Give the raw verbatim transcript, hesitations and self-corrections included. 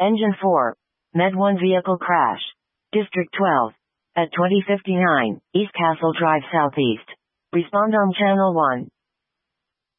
Engine four. Med one vehicle crash. District twelve. At twenty fifty-nine, East Castle Drive Southeast. Respond on Channel one.